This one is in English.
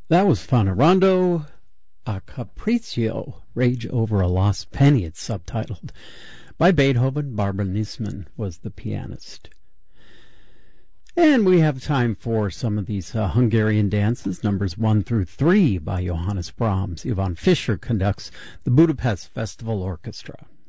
That was Fonorando a Capriccio, Rage Over a Lost Penny, it's subtitled, by Beethoven. Barbara Niesman was the pianist. And we have time for some of these Hungarian dances, numbers 1 through 3 by Johannes Brahms. Ivan Fischer conducts the Budapest Festival Orchestra.